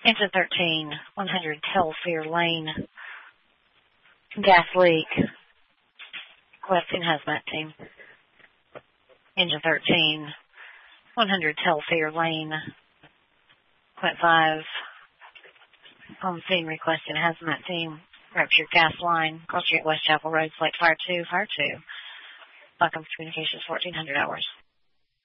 Engine 13, 100 Telfair Lane. Gas leak. Requesting hazmat team. Engine 13, 100 Telfair Lane. Quint 5. On scene requesting hazmat team. Ruptured gas line. Cross Street, West Chapel Road, Select Fire 2, Fire 2. Welcome to Communications 1400 hours.